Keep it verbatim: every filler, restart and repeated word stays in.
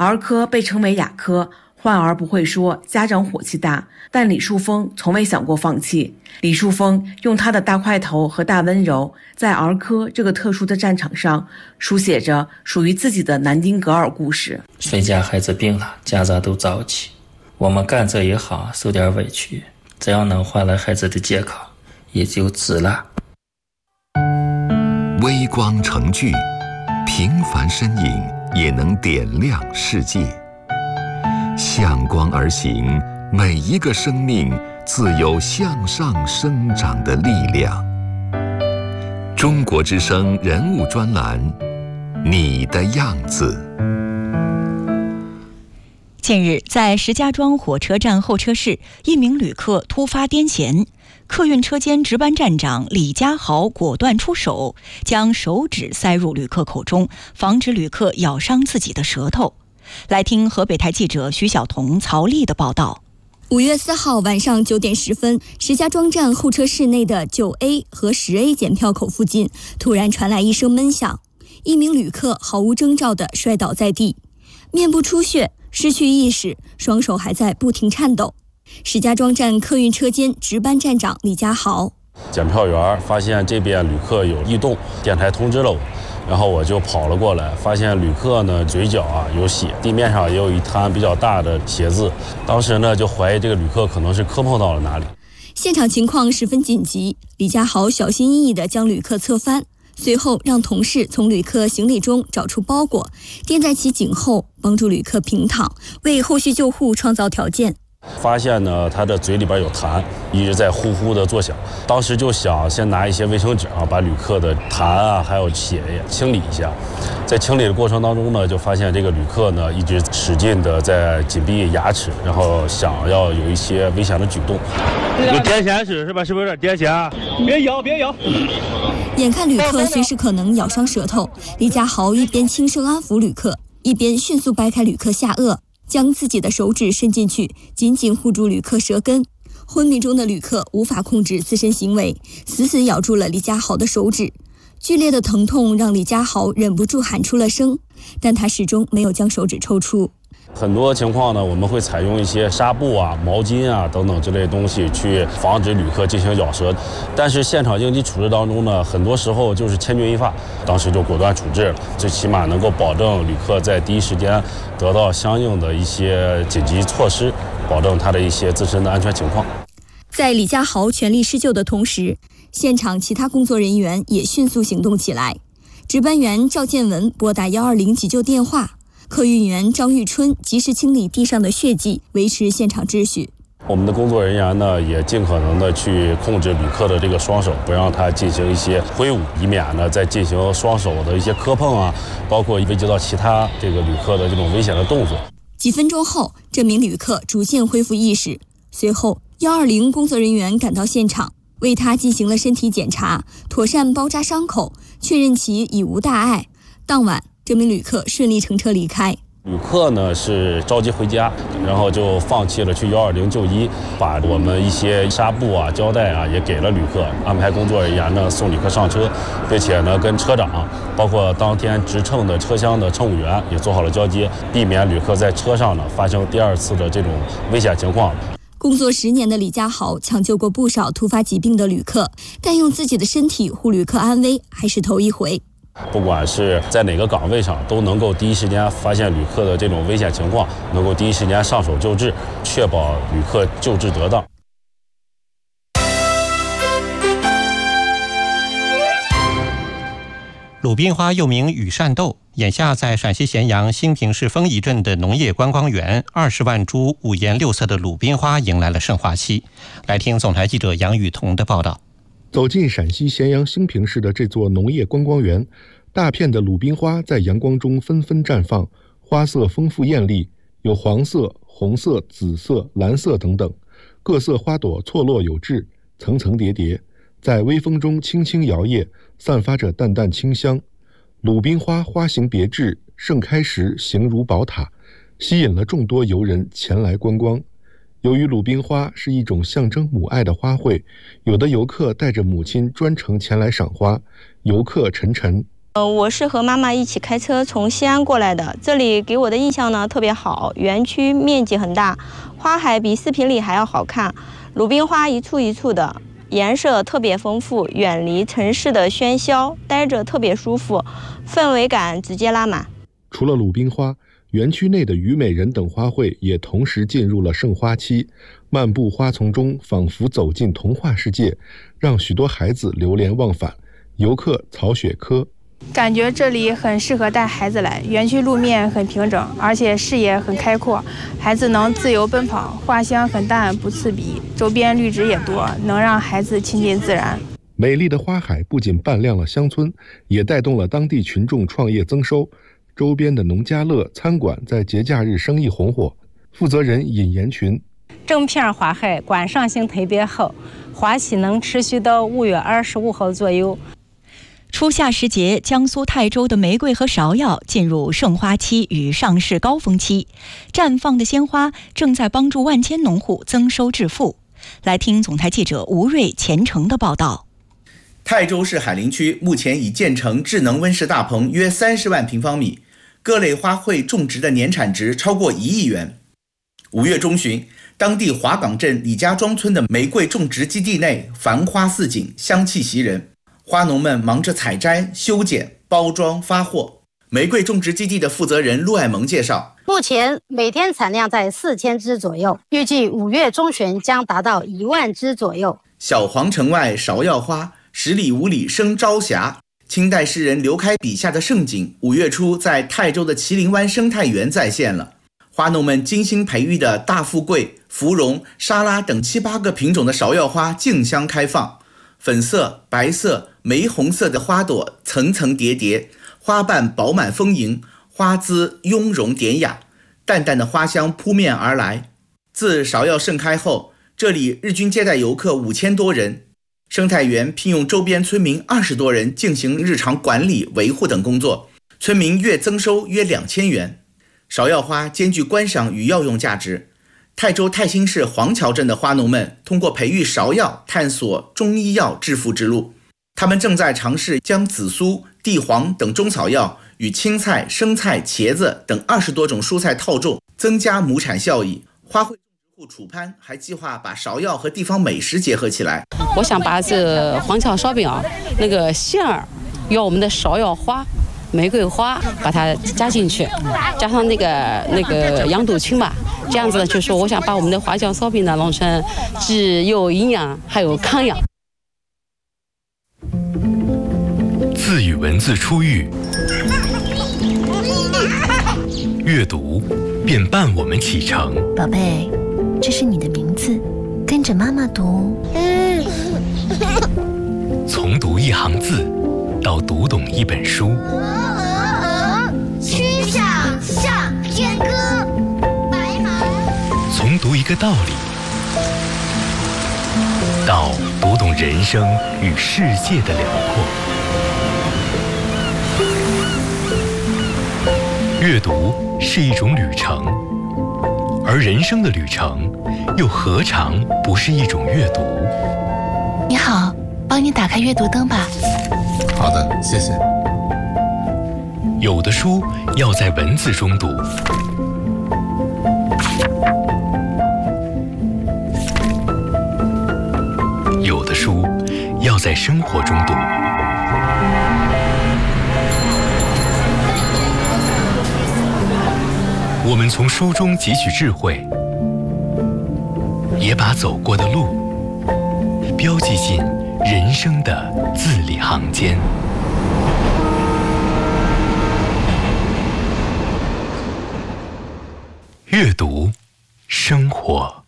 儿科被称为哑科，患儿不会说，家长火气大，但李树峰从未想过放弃。李树峰用他的大块头和大温柔，在儿科这个特殊的战场上，书写着属于自己的南丁格尔故事。 谁家孩子病了，家长都着急，我们干这一行受点委屈，只要能换来孩子的健康，也就值了。 微光成炬，平凡身影也能点亮世界。向光而行，每一个生命自有向上生长的力量。中国之声人物专栏，你的样子。 近日，在石家庄火车站候车室，一名旅客突发癫痫，客运车间值班站长李家豪果断出手，将手指塞入旅客口中，防止旅客咬伤自己的舌头。来听河北台记者徐晓彤、曹丽的报道。 五月四号晚上九点十分，石家庄站候车室内的九 A 和十 A 检票口附近突然传来一声闷响，一名旅客毫无征兆地摔倒在地，面部出血，失去意识，双手还在不停颤抖。石家庄站客运车间值班站长李家豪， 检票员发现这边旅客有异动，电台通知了我，然后我就跑了过来，发现旅客呢嘴角啊有血，地面上也有一滩比较大的血渍。当时呢就怀疑这个旅客可能是磕碰到了哪里。 现场情况十分紧急，李家豪小心翼翼地将旅客侧翻，随后让同事从旅客行李中找出包裹，垫在其颈后，帮助旅客平躺，为后续救护创造条件。 发现呢他的嘴里边有痰，一直在呼呼的作响。当时就想先拿一些卫生纸啊，把旅客的痰啊还有血液清理一下。在清理的过程当中呢，就发现这个旅客呢一直使劲的在紧闭牙齿，然后想要有一些危险的举动。 有癫痫是是吧？是不是有点癫痫？别咬别咬。 眼看旅客随时可能咬伤舌头，李家豪一边轻声安抚旅客，一边迅速掰开旅客下颚，将自己的手指伸进去，紧紧护住旅客舌根。昏迷中的旅客无法控制自身行为，死死咬住了李家豪的手指。剧烈的疼痛让李家豪忍不住喊出了声，但他始终没有将手指抽出。 很多情况呢，我们会采用一些纱布啊、毛巾啊等等之类的东西去防止旅客进行咬舌，但是现场应急处置当中呢，很多时候就是千钧一发，当时就果断处置了，最起码能够保证旅客在第一时间得到相应的一些紧急措施，保证他的一些自身的安全情况。 在李家豪全力施救的同时，现场其他工作人员也迅速行动起来。值班员赵建文拨打一二零急救电话，客运员张玉春及时清理地上的血迹，维持现场秩序。 我们的工作人员呢，也尽可能的去控制旅客的这个双手，不让他进行一些挥舞，以免呢再进行双手的一些磕碰啊，包括危及到其他这个旅客的这种危险的动作。 几分钟后，这名旅客逐渐恢复意识，随后一二零工作人员赶到现场，为他进行了身体检查，妥善包扎伤口，确认其已无大碍。当晚，这名旅客顺利乘车离开。 旅客呢是着急回家，然后就放弃了去一二零就医，把我们一些纱布啊、胶带啊也给了旅客，安排工作人员呢送旅客上车，并且呢跟车长，包括当天值乘的车厢的乘务员也做好了交接，避免旅客在车上呢发生第二次的这种危险情况。 工作十年的李家豪抢救过不少突发疾病的旅客，但用自己的身体护旅客安危还是头一回。 不管是在哪个岗位上，都能够第一时间发现旅客的这种危险情况，能够第一时间上手救治，确保旅客救治得当。 鲁冰花又名羽扇豆，眼下在陕西咸阳兴平市丰宜镇的农业观光园，二十万株五颜六色的鲁冰花迎来了盛花期。来听总台记者杨雨桐的报道。 走进陕西咸阳兴平市的这座农业观光园，大片的鲁冰花在阳光中纷纷绽放，花色丰富艳丽，有黄色、红色、紫色、蓝色等等，各色花朵错落有致，层层叠叠，在微风中轻轻摇曳，散发着淡淡清香。鲁冰花花型别致，盛开时形如宝塔，吸引了众多游人前来观光。由于鲁冰花是一种象征母爱的花卉，有的游客带着母亲专程前来赏花，游客沉沉， 呃，我是和妈妈一起开车从西安过来的，这里给我的印象呢特别好，园区面积很大，花海比视频里还要好看，鲁冰花一簇一簇的，颜色特别丰富，远离城市的喧嚣，待着特别舒服，氛围感直接拉满。 除了鲁冰花，园区内的虞美人等花卉也同时进入了盛花期，漫步花丛中仿佛走进童话世界，让许多孩子流连忘返。游客曹雪科， 感觉这里很适合带孩子来，园区路面很平整，而且视野很开阔，孩子能自由奔跑，花香很淡不刺鼻，周边绿植也多，能让孩子亲近自然。 美丽的花海不仅扮亮了乡村，也带动了当地群众创业增收。周边的农家乐、餐馆在节假日生意红火。负责人尹延群， 正片花海观赏性特别好，花期能持续到五月二十五号左右。 初夏时节，江苏泰州的玫瑰和芍药进入盛花期与上市高峰期，绽放的鲜花正在帮助万千农户增收致富。来听总台记者吴瑞、钱程的报道。 泰州市海陵区目前已建成智能温室大棚约三十万平方米，各类花卉种植的年产值超过一亿元。五月中旬，当地华岗镇李家庄村的玫瑰种植基地内繁花似锦，香气袭人。花农们忙着采摘、修剪、包装、发货。玫瑰种植基地的负责人陆爱萌介绍， 目前每天产量在四千支左右，预计五月中旬将达到一万支左右。 小皇城外芍药花，十里五里生朝霞。清代诗人刘开笔下的盛景，五月初在泰州的麒麟湾生态园再现了。花农们精心培育的大富贵、芙蓉、沙拉等七八个品种的芍药花竞相开放，粉色、白色、玫红色的花朵层层叠叠，花瓣饱满丰盈，花姿雍容典雅，淡淡的花香扑面而来。自芍药盛开后，这里日均接待游客五千多人，生态园聘用周边村民二十多人进行日常管理、维护等工作，村民月增收约两千元。芍药花兼具观赏与药用价值。泰州泰兴市黄桥镇的花农们通过培育芍药探索中医药致富之路。他们正在尝试将紫苏、地黄等中草药与青菜、生菜、茄子等二十多种蔬菜套种，增加亩产效益。花卉种植户楚潘还计划把芍药和地方美食结合起来。 我想把这黄桥烧饼啊，那个馅儿要我们的芍药花、玫瑰花把它加进去，加上那个那个羊肚青吧，这样子呢，就是我想把我们的花椒烧饼呢弄成既有营养还有康养。 字与文字初遇，阅读便伴我们启程。 宝贝，这是你的名字，跟着妈妈读。 从读一行字到读懂一本书。 曲项向天歌，白马。 从读一个道理到读懂人生与世界的辽阔。阅读是一种旅程，而人生的旅程又何尝不是一种阅读？ 你好，帮你打开阅读灯吧。 好的，谢谢。 有的书要在文字中读，有的书要在生活中读。我们从书中汲取智慧，也把走过的路标记进人生的字里行间。阅读，生活。